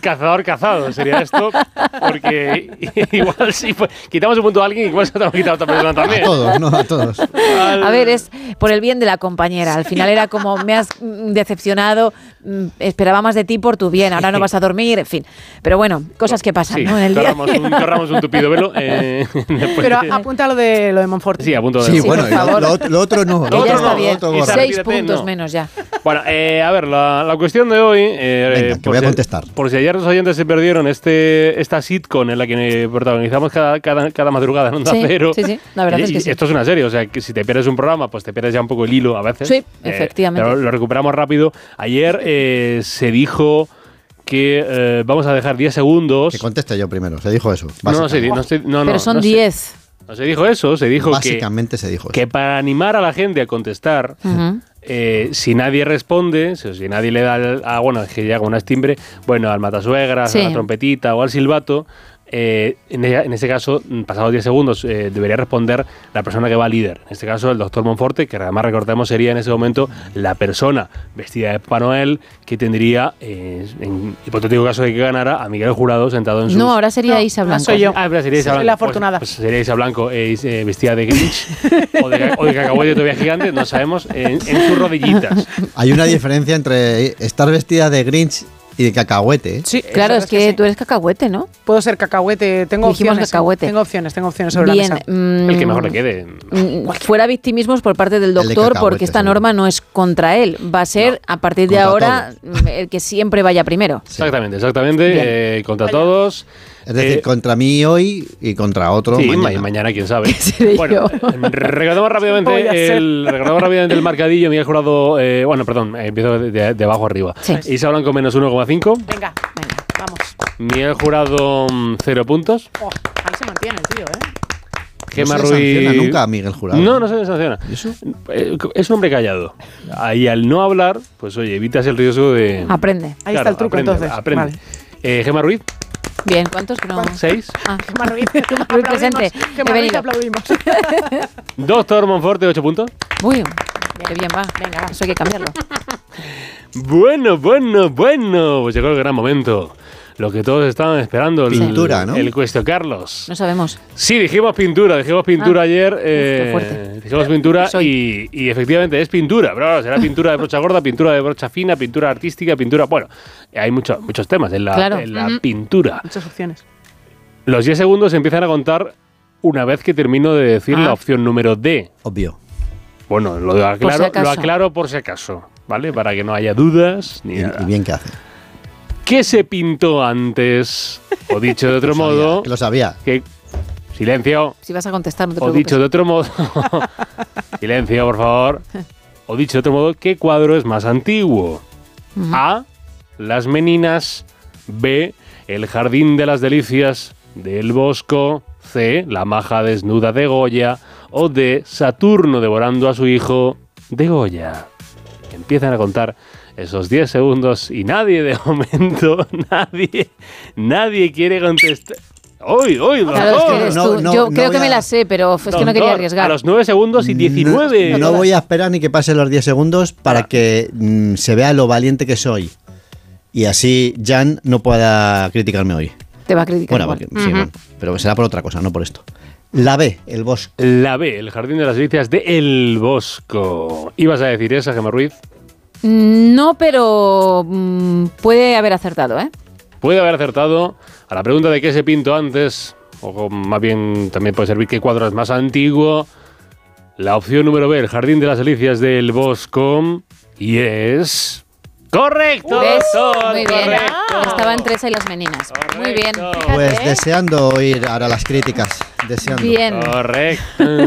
cazador cazado sería esto, porque igual si quitamos un punto a alguien, igual se te ha quitado a otra persona también. A todos, no, a todos. A ver, es por el bien de la compañera. Al final era como, me has decepcionado, esperaba más de ti por tu bien, ahora no vas a dormir, en fin. Pero bueno, cosas que pasan, sí, ¿no? En el día. Corramos un tupido velo. Pero apunta lo de Monforte. Sí, apunto. Sí, bueno, por favor. lo otro no. Que ya está bien. Lo otro 6 puntos menos ya. Bueno, a ver, la cuestión de hoy... Venga, que voy a contestar. Por si ayer los oyentes se perdieron esta sitcom en la que protagonizamos cada madrugada en Onda Cero. Sí, la verdad es que sí. Esto es una serie, o sea, que si te pierdes un programa, pues te pierdes ya un poco el hilo a veces. Sí, efectivamente. Pero lo recuperamos rápido. Ayer se dijo que vamos a dejar 10 segundos... Que conteste yo primero, se dijo eso. No, pero son 10. No se dijo eso, se dijo básicamente se dijo eso. Que para animar a la gente a contestar, si nadie responde, si nadie le da bueno, es que llega un timbre, bueno, al matasuegras, a la trompetita o al silbato, en ese caso, pasados 10 segundos, debería responder la persona que va líder. En este caso, el doctor Monforte, que además recordemos sería en ese momento la persona vestida de Papá Noel que tendría, en hipotético caso de que ganara, a Miguel Jurado sentado en su... No, ahora sería Isa Blanco. Soy yo. Ahora sería Isa Blanco. Soy la afortunada. Pues sería Isa Blanco vestida de Grinch o de cacahuete todavía gigante, no sabemos, en sus rodillitas. Hay una diferencia entre estar vestida de Grinch y de cacahuete. Sí, claro, es que tú eres cacahuete, ¿no? Puedo ser cacahuete, tengo Dijimos opciones. cacahuete. Tengo opciones sobre Bien, la mesa. El que mejor le quede. Fuera victimismos por parte del El de doctor, cacahuete, porque esta seguro. norma no es contra él. Va a ser, a partir de Contra ahora, el que siempre vaya primero. Sí. Exactamente. Contra todos. Es decir, contra mí hoy y contra otro Sí, mañana. mañana quién sabe. seré Bueno, yo? recordamos rápidamente el marcadillo. Miguel Jurado, empiezo de abajo arriba. Sí. Isa Blanco menos 1,5. Venga, vamos. Miguel Jurado 0 puntos. Ahí se mantiene el tío, Gemma No se le sanciona Ruiz. nunca a Miguel Jurado. No se le sanciona. ¿Y eso? Es un hombre callado. Y al no hablar, pues oye, evitas el riesgo de. Aprende. Ahí está el truco, entonces. Aprende. Vale. Gemma Ruiz, Bien, ¿cuántos? Que no... 6. Ah, Gemma Ruiz. Muy presente. Gemma He Ruiz, venido. aplaudimos. Doctor Monforte, 8 puntos. Uy, qué bien va. Venga, va. Eso hay que cambiarlo. Bueno. Pues llegó el gran momento. Lo que todos estaban esperando. Pintura, ¿no? El Cuesto Carlos. No sabemos. Sí, dijimos pintura ayer. qué fuerte. Dijimos pintura y efectivamente es pintura. Pero claro, será pintura de brocha gorda, pintura de brocha fina, pintura artística, pintura... Bueno, hay muchos temas en la pintura. Muchas opciones. Los 10 segundos se empiezan a contar una vez que termino de decir la opción número D. Obvio. Bueno, lo aclaro por si acaso, ¿vale? Para que no haya dudas ni nada. Y bien que hace. ¿Qué se pintó antes? O dicho de otro modo... Que lo sabía. Silencio. Si vas a contestar, no te O preocupes. dicho de otro modo... Silencio, por favor. O dicho de otro modo, ¿qué cuadro es más antiguo? A. Las Meninas. B. El Jardín de las Delicias del Bosco. C. La maja desnuda de Goya. O D. Saturno devorando a su hijo de Goya. Empiezan a contar esos 10 segundos y nadie de momento, nadie quiere contestar. ¡Hoy, doctor! Claro, es que eres tú. Yo creo que me a- la sé, pero es que no quería arriesgar. A los 9 segundos y 19. No voy a esperar ni que pasen los 10 segundos para que se vea lo valiente que soy. Y así Jan no pueda criticarme hoy. Te va a criticar. Bueno, igual. sí, bueno, pero será por otra cosa, no por esto. La B, el bosque. La B, el Jardín de las Delicias de El Bosco. ¿Ibas a decir esa, Gemma Ruiz? No, pero puede haber acertado, ¿eh? Puede haber acertado a la pregunta de qué se pintó antes, o más bien también puede servir qué cuadro es más antiguo. La opción número B, el Jardín de las Delicias del Bosco, y es... ¡Correcto! ¿Ves? doctor, Muy bien. correcto. Estaba entre esa y las Meninas. Muy bien. Correcto. Pues deseando oír ahora las críticas. Deseando. Bien. Correcto.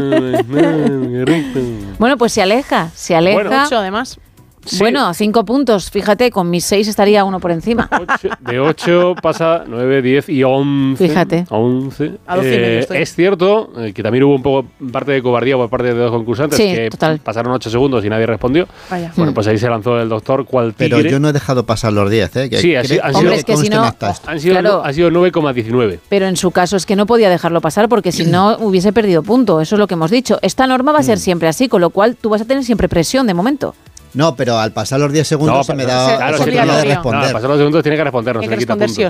Correcto. Bueno, pues se aleja. Bueno, 8 además. Sí. Bueno, 5 puntos. Fíjate, con mis 6 estaría uno por encima. De 8 pasa 9, 10 y 11. Fíjate. 11. A 12 y medio estoy. Es cierto que también hubo un poco parte de cobardía por parte de los concursantes, Sí, que total. pasaron 8 segundos y nadie respondió. Vaya. Bueno, pues ahí se lanzó el doctor cual tigre. Pero yo no he dejado pasar los 10, ¿eh? Sí, han sido- Hombre, es que si no- Han sido, Claro. ha sido 9,19. Pero en su caso es que no podía dejarlo pasar porque si no hubiese perdido punto. Eso es lo que hemos dicho. Esta norma va a ser siempre así, con lo cual tú vas a tener siempre presión de momento. No, pero al pasar los 10 segundos se me da claro, se oportunidad de obligatorio. responder. No, pasar los segundos tiene que responder, no Hay se que le quita responder puntos. sí o